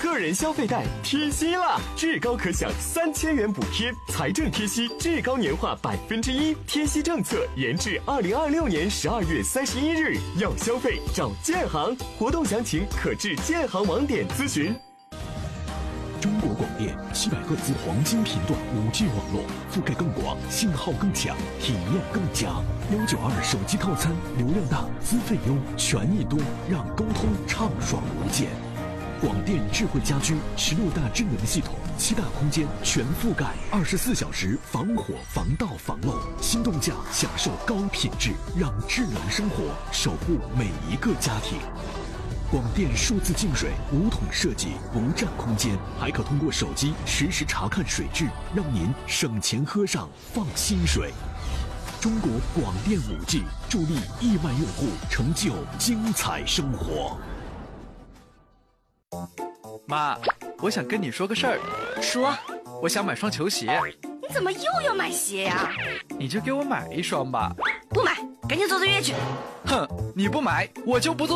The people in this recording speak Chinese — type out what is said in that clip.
个人消费贷贴息啦，至高可享3000元补贴，财政贴息至高年化1%，贴息政策延至2026年12月31日。要消费找建行，活动详情可至建行网点咨询。 中国广电700赫兹黄金频段5G 网络，覆盖更广，信号更强，体验更佳。192手机套餐，流量大，资费优，权益多，让沟通畅爽无间。广电智慧家居16大智能系统，7大空间全覆盖，24小时防火、防盗、防漏。心动价享受高品质，让智能生活守护每一个家庭。广电数字净水无桶设计，不占空间，还可通过手机实时查看水质，让您省钱喝上放心水。中国广电5G助力亿万用户成就精彩生活。 妈，我想跟你说个事儿。 说， 我想买双球鞋。 你怎么又要买鞋呀？ 你就给我买一双吧。 不买，赶紧走走月去。 哼，你不买，我就不做。